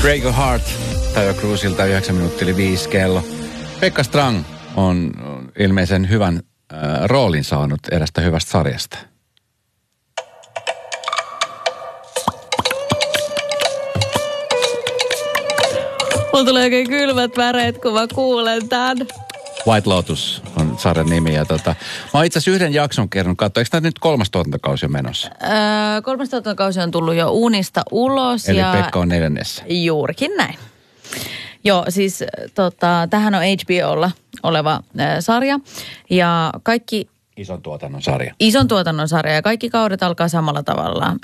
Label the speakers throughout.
Speaker 1: Break Your Heart, Taio Cruzilta 9 minuuttia yli 5 kello. Pekka Strang on ilmeisen hyvän roolin saanut erästä hyvästä sarjasta.
Speaker 2: Mulla tulee oikein kylmät väreet, kun mä kuulen tän.
Speaker 1: White Lotus on sarjan nimi. Ja mä oon itse asiassa yhden jakson kerran katsoa. Eikö tämä nyt 3. tuotantokausi jo menossa?
Speaker 2: 3. tuotantokausi on tullut jo unista ulos.
Speaker 1: Eli Pekka on 4.
Speaker 2: Juurikin näin. Joo, siis tämähän on HBOlla oleva sarja. Ja kaikki...
Speaker 1: Ison tuotannon sarja.
Speaker 2: Ison tuotannon sarja ja kaikki kaudet alkaa samalla tavalla.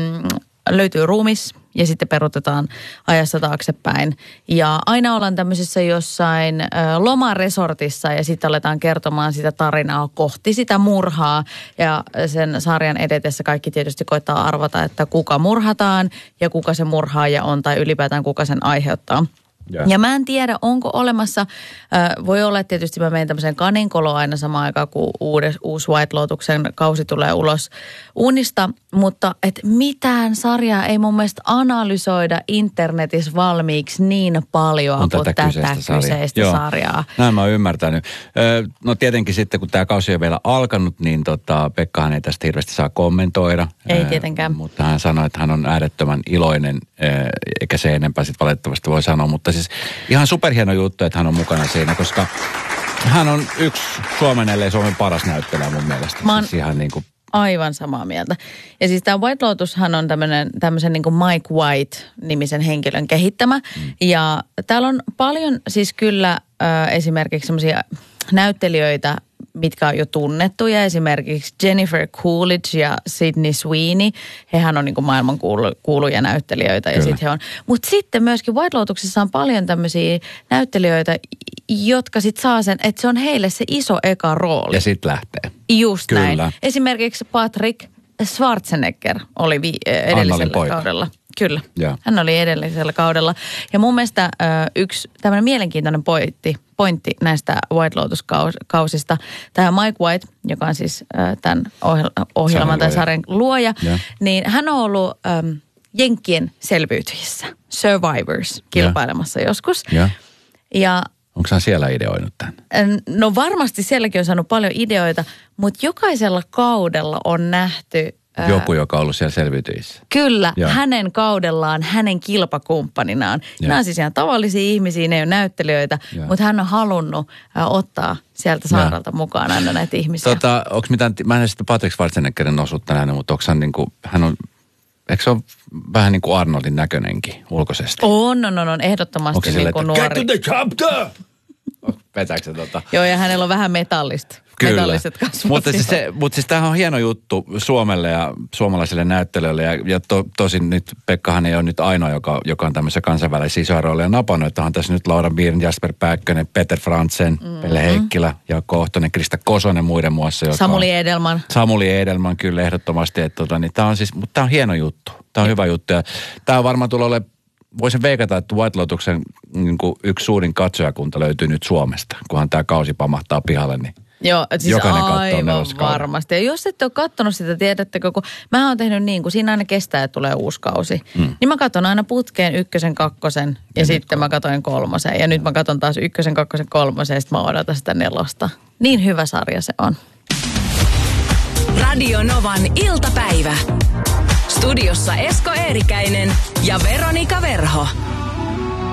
Speaker 2: Löytyy ruumis ja sitten peruutetaan ajassa taaksepäin. Ja aina ollaan tämmöisessä jossain lomaresortissa ja sitten aletaan kertomaan sitä tarinaa kohti sitä murhaa. Ja sen sarjan edetessä kaikki tietysti koittaa arvata, että kuka murhataan ja kuka se murhaaja on tai ylipäätään kuka sen aiheuttaa. Ja mä en tiedä, onko olemassa, voi olla, että tietysti mä menen tämmöiseen kaninkoloon aina samaan aikaan, kun uusi White Lotuksen kausi tulee ulos unista, mutta että mitään sarjaa ei mun mielestä analysoida internetissä valmiiksi niin paljon kuin tätä kyseistä sarjaa.
Speaker 1: Näin mä oon ymmärtänyt. No tietenkin sitten, kun tämä kausi on vielä alkanut, niin Pekkahan ei tästä hirveästi saa kommentoida.
Speaker 2: Ei tietenkään.
Speaker 1: Mutta hän sanoi, että hän on äärettömän iloinen, eikä se enempää sitten valitettavasti voi sanoa, mutta siis ihan superhieno juttu, että hän on mukana siinä, koska hän on yksi Suomen, ellei Suomen paras näyttelijä mun mielestä.
Speaker 2: Mä oon
Speaker 1: siis ihan niin kuin...
Speaker 2: aivan samaa mieltä. Ja siis tämä White Lotushan on tämmöisen niin kuin Mike White-nimisen henkilön kehittämä. Ja täällä on paljon siis kyllä esimerkiksi semmoisia näyttelijöitä, mitkä on jo tunnettuja. Esimerkiksi Jennifer Coolidge ja Sydney Sweeney. Hehän on niin kuin maailman kuuluja näyttelijöitä. Ja sit he on. Mutta sitten myöskin White Lotuksessa on paljon tämmöisiä näyttelijöitä, jotka sitten saa sen, että se on heille se iso eka rooli.
Speaker 1: Ja sitten lähtee.
Speaker 2: Just kyllä. Näin. Esimerkiksi Patrick Schwarzenegger oli edellisellä kaudella. Kyllä, ja. Hän oli edellisellä kaudella. Ja mun mielestä yksi tämmöinen mielenkiintoinen pointti näistä White Lotus-kausista. Tämä Mike White, joka on siis tämän ohjelman tai sarjan luoja, niin hän on ollut Jenkkien selviytyjissä, Survivors, kilpailemassa joskus. Ja
Speaker 1: onko hän siellä ideoinut tämän?
Speaker 2: No varmasti sielläkin on saanut paljon ideoita, mutta jokaisella kaudella on nähty...
Speaker 1: Joku, joka on ollut siellä selviytyissä.
Speaker 2: Kyllä, hänen kaudellaan, hänen kilpakumppaninaan. Nämä on siis ihan tavallisia ihmisiä, ne ei ole näyttelijöitä, mutta hän on halunnut ottaa sieltä saaralta mukaan aina näitä ihmisiä.
Speaker 1: Onko mitään, mä en ole sitten Patrick Schwarzeneggerin osuutta nähnyt, mutta onko hän niin kuin, hän on... Eikö se ole vähän niin kuin Arnoldin näköinenkin ulkoisesti?
Speaker 2: On, ehdottomasti.
Speaker 1: Onko se
Speaker 2: niin kuin nuori.
Speaker 1: Get to the chapter! Vetääkö se
Speaker 2: Joo, ja hänellä on vähän metallista.
Speaker 1: Kyllä.
Speaker 2: Metalliset kasvot.
Speaker 1: Mutta siis tämähän on hieno juttu Suomelle ja suomalaisille näyttelijöille. Ja tosin nyt Pekkahan ei ole nyt ainoa, joka on tämmöisiä kansainvälisiä isoja rooleja napannut. Että on tässä nyt Laura Biren, Jasper Pääkkönen, Peter Frantzen, Pelle Heikkilä, Jaakko Ohtonen, Krista Kosonen muiden muassa. Samuli Edelman, kyllä ehdottomasti. Niin tämä on siis, mutta tämä on hieno juttu. Tämä on hyvä juttu. Ja tämä on varmaan tullut olemaan, voisin veikata, että White Lotuksen niin kuin yksi suurin katsojakunta löytyy nyt Suomesta, kunhan tämä kausi pamahtaa pihalle, niin
Speaker 2: joo, siis aivan varmasti. Ja jos ette ole katsonut sitä, tiedättekö, kun mä oon tehnyt niin, kun siinä aina kestää, että tulee uusi kausi. Niin mä katson aina putkeen 1, 2 ja sitten mä katoin 3. Ja nyt mä katson taas 1, 2, 3 ja sitten mä odotan sitä 4. Niin hyvä sarja se on.
Speaker 3: Radio Novan iltapäivä. Studiossa Esko Eerikäinen ja Veronika Verho.